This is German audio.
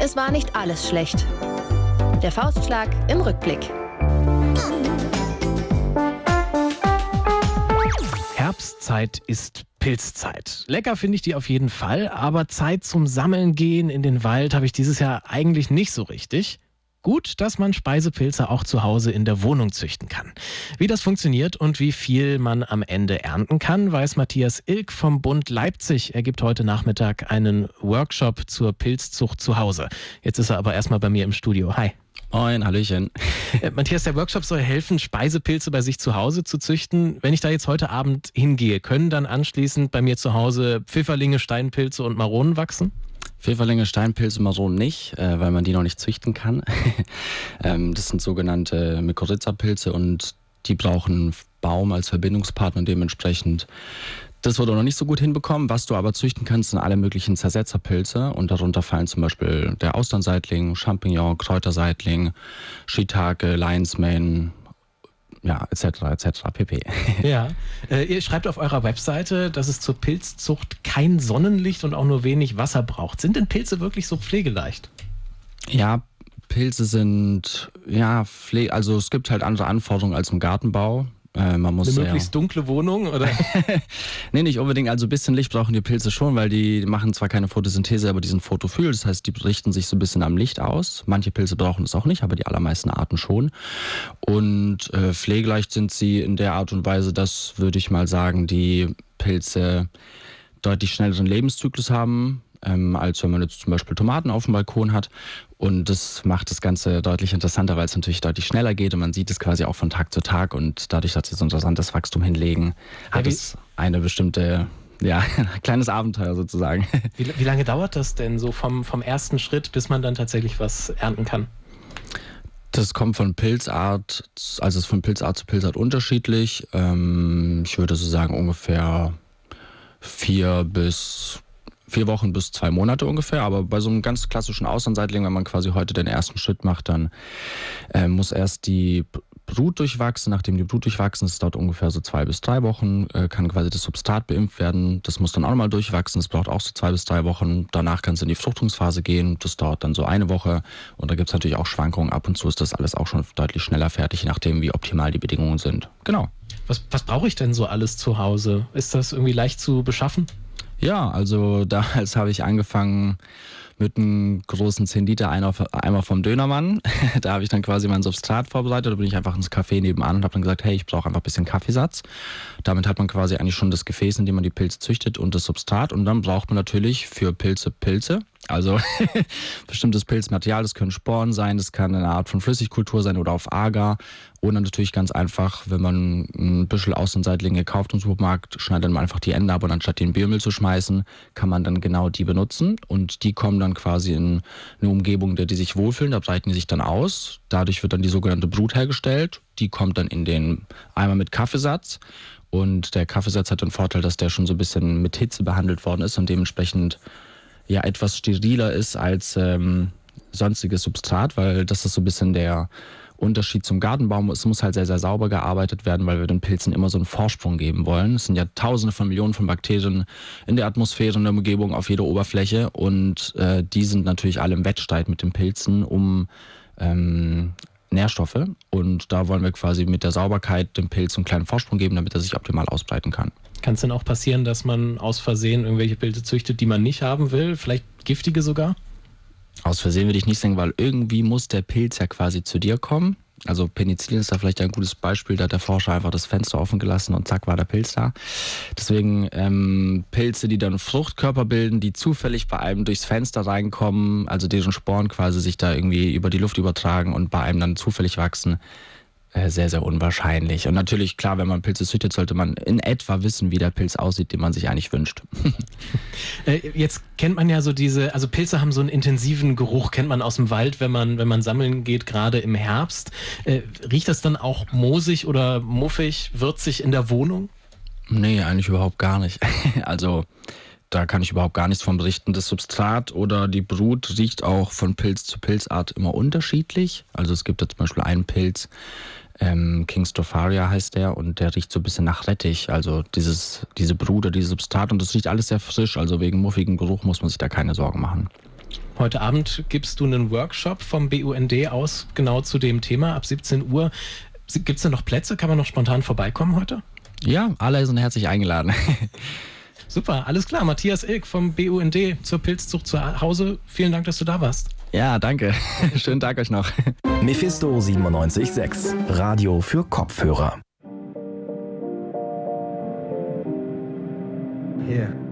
Es war nicht alles schlecht. Der Faustschlag im Rückblick. Herbstzeit ist Pilzzeit. Lecker finde ich die auf jeden Fall, aber Zeit zum Sammeln gehen in den Wald habe ich dieses Jahr eigentlich nicht so richtig. Gut, dass man Speisepilze auch zu Hause in der Wohnung züchten kann. Wie das funktioniert und wie viel man am Ende ernten kann, weiß Matthias Ilk vom Bund Leipzig. Er gibt heute Nachmittag einen Workshop zur Pilzzucht zu Hause. Jetzt ist er aber erstmal bei mir im Studio. Hi. Moin, hallöchen. Matthias, der Workshop soll helfen, Speisepilze bei sich zu Hause zu züchten. Wenn ich da jetzt heute Abend hingehe, können dann anschließend bei mir zu Hause Pfifferlinge, Steinpilze und Maronen wachsen? Pfifferlinge, Steinpilze, Maronen nicht, weil man die noch nicht züchten kann. Das sind sogenannte Mykorrhiza-Pilze und die brauchen Baum als Verbindungspartner und dementsprechend. Das wurde noch nicht so gut hinbekommen. Was du aber züchten kannst, sind alle möglichen Zersetzerpilze und darunter fallen zum Beispiel der Austernseitling, Champignon, Kräuterseitling, Shiitake, Lion's Mane, ja, etc. pp. Ja, ihr schreibt auf eurer Webseite, dass es zur Pilzzucht kein Sonnenlicht und auch nur wenig Wasser braucht. Sind denn Pilze wirklich so pflegeleicht? Ja, Pilze sind, also es gibt halt andere Anforderungen als im Gartenbau. Man muss eine möglichst dunkle Wohnung, oder? Nee, nicht unbedingt. Also ein bisschen Licht brauchen die Pilze schon, weil die machen zwar keine Photosynthese, aber die sind photophil. Das heißt, die richten sich so ein bisschen am Licht aus. Manche Pilze brauchen es auch nicht, aber die allermeisten Arten schon. Und pflegeleicht sind sie in der Art und Weise, dass, würde ich mal sagen, die Pilze deutlich schnelleren Lebenszyklus haben, als wenn man jetzt zum Beispiel Tomaten auf dem Balkon hat. Und das macht das Ganze deutlich interessanter, weil es natürlich deutlich schneller geht und man sieht es quasi auch von Tag zu Tag. Und dadurch, dass sie so ein interessantes Wachstum hinlegen, hat es eine bestimmte, kleines Abenteuer sozusagen. Wie lange dauert das denn so vom ersten Schritt, bis man dann tatsächlich was ernten kann? Das kommt von Pilzart, also ist von Pilzart zu Pilzart unterschiedlich. Ich würde so sagen ungefähr 4 Wochen bis 2 Monate ungefähr, aber bei so einem ganz klassischen Austernseitling, wenn man quasi heute den ersten Schritt macht, dann muss erst die Brut durchwachsen. Nachdem die Brut durchwachsen ist, dauert ungefähr so 2 bis 3 Wochen, kann quasi das Substrat beimpft werden. Das muss dann auch nochmal durchwachsen, das braucht auch so 2 bis 3 Wochen. Danach kann es in die Fruchtungsphase gehen, das dauert dann so 1 Woche und da gibt es natürlich auch Schwankungen. Ab und zu ist das alles auch schon deutlich schneller fertig, je nachdem wie optimal die Bedingungen sind. Genau. Was brauche ich denn so alles zu Hause? Ist das irgendwie leicht zu beschaffen? Ja, also damals habe ich angefangen mit einem großen 10-Liter-Eimer vom Dönermann. Da habe ich dann quasi mein Substrat vorbereitet. Da bin ich einfach ins Café nebenan und habe dann gesagt, hey, ich brauche einfach ein bisschen Kaffeesatz. Damit hat man quasi eigentlich schon das Gefäß, in dem man die Pilze züchtet und das Substrat. Und dann braucht man natürlich für Pilze. Also bestimmtes Pilzmaterial, das können Sporen sein, das kann eine Art von Flüssigkultur sein oder auf Agar. Oder natürlich ganz einfach, wenn man ein Büschel Austernseitlinge kauft im Supermarkt, schneidet man einfach die Ende ab und anstatt die in Biomüll zu schmeißen, kann man dann genau die benutzen. Und die kommen dann quasi in eine Umgebung, in der die sich wohlfühlen, da breiten die sich dann aus. Dadurch wird dann die sogenannte Brut hergestellt. Die kommt dann in den Eimer mit Kaffeesatz. Und der Kaffeesatz hat den Vorteil, dass der schon so ein bisschen mit Hitze behandelt worden ist und dementsprechend etwas steriler ist als sonstiges Substrat, weil das ist so ein bisschen der Unterschied zum Gartenbaum. Es muss halt sehr, sehr sauber gearbeitet werden, weil wir den Pilzen immer so einen Vorsprung geben wollen. Es sind ja Tausende von Millionen von Bakterien in der Atmosphäre, in der Umgebung, auf jeder Oberfläche und die sind natürlich alle im Wettstreit mit den Pilzen um Nährstoffe und da wollen wir quasi mit der Sauberkeit dem Pilz einen kleinen Vorsprung geben, damit er sich optimal ausbreiten kann. Kann es denn auch passieren, dass man aus Versehen irgendwelche Pilze züchtet, die man nicht haben will? Vielleicht giftige sogar? Aus Versehen würde ich nicht sagen, weil irgendwie muss der Pilz ja quasi zu dir kommen. Also Penicillin ist da vielleicht ein gutes Beispiel, da hat der Forscher einfach das Fenster offen gelassen und zack war der Pilz da. Deswegen Pilze, die dann Fruchtkörper bilden, die zufällig bei einem durchs Fenster reinkommen, also deren Sporen quasi sich da irgendwie über die Luft übertragen und bei einem dann zufällig wachsen, sehr, sehr unwahrscheinlich. Und natürlich, klar, wenn man Pilze züchtet, sollte man in etwa wissen, wie der Pilz aussieht, den man sich eigentlich wünscht. Jetzt kennt man ja so also Pilze haben so einen intensiven Geruch, kennt man aus dem Wald, wenn man sammeln geht, gerade im Herbst. Riecht das dann auch moosig oder muffig, würzig in der Wohnung? Nee, eigentlich überhaupt gar nicht. Also da kann ich überhaupt gar nichts von berichten. Das Substrat oder die Brut riecht auch von Pilz zu Pilzart immer unterschiedlich. Also es gibt da zum Beispiel einen Pilz, King Stropharia heißt der, und der riecht so ein bisschen nach Rettich. Also diese Brut oder dieses Substrat, und das riecht alles sehr frisch. Also wegen muffigem Geruch muss man sich da keine Sorgen machen. Heute Abend gibst du einen Workshop vom BUND aus, genau zu dem Thema, ab 17 Uhr. Gibt es denn noch Plätze? Kann man noch spontan vorbeikommen heute? Ja, alle sind herzlich eingeladen. Super, alles klar. Matthias Ilk vom BUND zur Pilzzucht zu Hause. Vielen Dank, dass du da warst. Ja, danke. Schönen Tag euch noch. Mephisto 97.6, Radio für Kopfhörer. Hier.